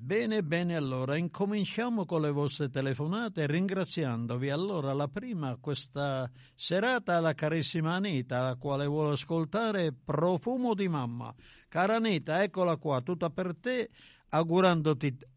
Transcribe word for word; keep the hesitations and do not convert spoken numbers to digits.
Bene, bene, allora incominciamo con le vostre telefonate ringraziandovi. Allora, la prima questa serata la carissima Anita, la quale vuole ascoltare Profumo di mamma. Cara Anita, eccola qua, tutta per te, augurandoti